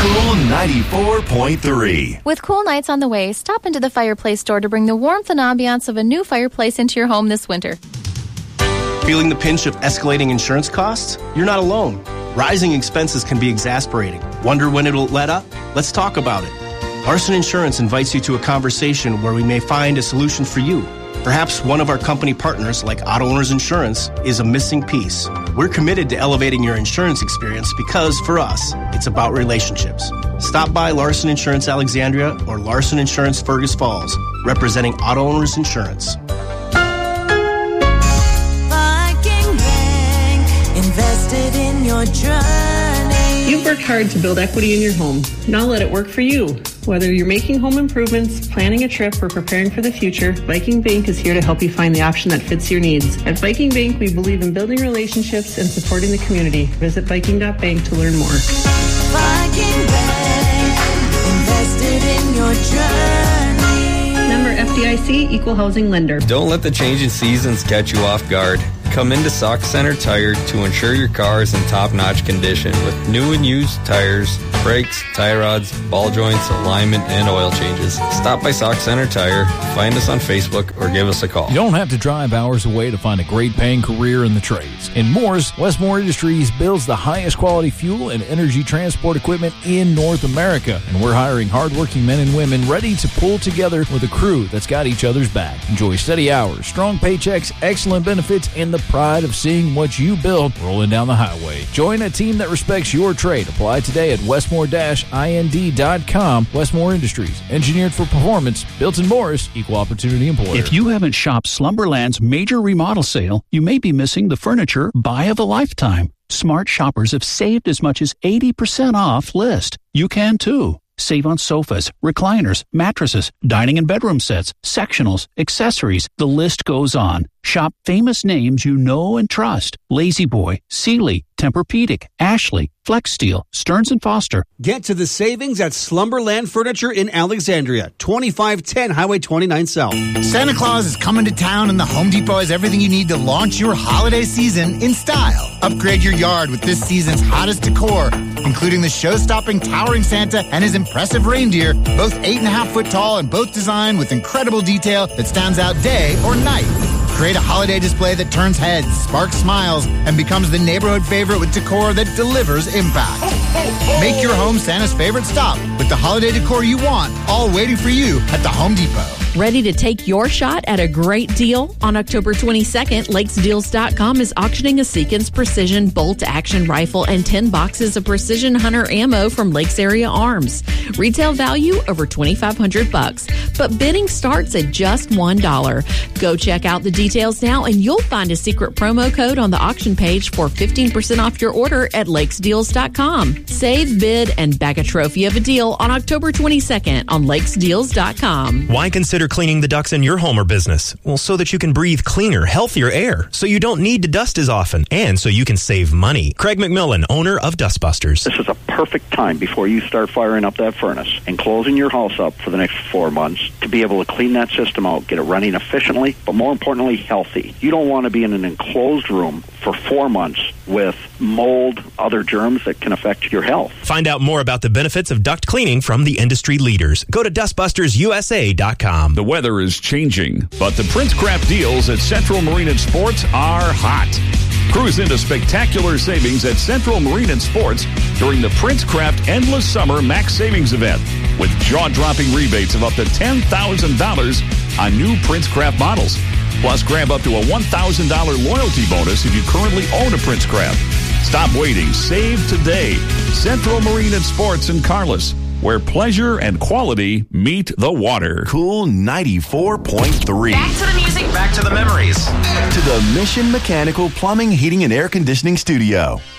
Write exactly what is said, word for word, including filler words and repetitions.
Cool ninety-four point three. With cool nights on the way, stop into the Fireplace store to bring the warmth and ambiance of a new fireplace into your home this winter. Feeling the pinch of escalating insurance costs? You're not alone. Rising expenses can be exasperating. Wonder when it'll let up? Let's talk about it. Larson Insurance invites you to a conversation where we may find a solution for you. Perhaps one of our company partners, like Auto Owners Insurance, is a missing piece. We're committed to elevating your insurance experience because, for us, it's about relationships. Stop by Larson Insurance Alexandria or Larson Insurance Fergus Falls, representing Auto Owners Insurance. Viking Bank, invested in your journey. You've worked hard to build equity in your home. Now let it work for you. Whether you're making home improvements, planning a trip, or preparing for the future, Viking Bank is here to help you find the option that fits your needs. At Viking Bank, we believe in building relationships and supporting the community. Visit Viking dot bank to learn more. Viking Bank, invested in your journey. Member F D I C, Equal Housing Lender. Don't let the changing seasons catch you off guard. Come into Sock Center Tire to ensure your car is in top-notch condition with new and used tires, brakes, tie rods, ball joints, alignment, and oil changes. Stop by Sock Center Tire, find us on Facebook, or give us a call. You don't have to drive hours away to find a great paying career in the trades. In Morris, Westmore Industries builds the highest quality fuel and energy transport equipment in North America, and we're hiring hardworking men and women ready to pull together with a crew that's got each other's back. Enjoy steady hours, strong paychecks, excellent benefits, and the pride of seeing what you build rolling down the highway. Join a team that respects your trade. Apply today at westmore dash ind dot com. Westmore Industries, engineered for performance, built in Morris, equal opportunity employer. If you haven't shopped Slumberland's major remodel sale, you may be missing the furniture buy of a lifetime. Smart shoppers have saved as much as eighty percent off list. You can too. Save on sofas, recliners, mattresses, dining and bedroom sets, sectionals, accessories. The list goes on. Shop famous names you know and trust. La-Z-Boy, Sealy, Tempur-Pedic, Ashley, Flex Steel, Stearns and Foster. Get to the savings at Slumberland Furniture in Alexandria, twenty-five ten Highway twenty-nine South. Santa Claus is coming to town and the Home Depot has everything you need to launch your holiday season in style. Upgrade your yard with this season's hottest decor, including the show-stopping towering Santa and his impressive reindeer, both eight and a half foot tall and both designed with incredible detail that stands out day or night. Create a holiday display that turns heads, sparks smiles, and becomes the neighborhood favorite with decor that delivers impact. Make your home Santa's favorite stop with the holiday decor you want, all waiting for you at the Home Depot. Ready to take your shot at a great deal? On October twenty-second, Lakes Deals dot com is auctioning a Seekins Precision bolt-action rifle and ten boxes of Precision Hunter ammo from Lakes Area Arms. Retail value over twenty-five hundred bucks, but bidding starts at just one dollar. Go check out the details now, and you'll find a secret promo code on the auction page for fifteen percent off your order at Lakes Deals dot com. Save, bid, and bag a trophy of a deal on October twenty-second on Lakes Deals dot com. Why consider cleaning the ducts in your home or business? Well, so that you can breathe cleaner, healthier air, so you don't need to dust as often, and so you can save money. Craig McMillan, owner of Dustbusters. This is a perfect time before you start firing up that furnace and closing your house up for the next four months to be able to clean that system out, get it running efficiently, but more importantly, healthy. You don't want to be in an enclosed room for four months with mold, other germs that can affect your health. Find out more about the benefits of duct cleaning from the industry leaders. Go to dust busters u s a dot com. The weather is changing, but the Princecraft deals at Central Marine and Sports are hot. Cruise into spectacular savings at Central Marine and Sports during the Princecraft Endless Summer Max Savings Event with jaw-dropping rebates of up to ten thousand dollars on new Princecraft models. Plus, grab up to a one thousand dollars loyalty bonus if you currently own a Princecraft. Stop waiting. Save today. Central Marine and Sports in Carlos, where pleasure and quality meet the water. Cool ninety-four point three. Back to the music. Back to the memories. To the Mission Mechanical Plumbing, Heating, and Air Conditioning Studio.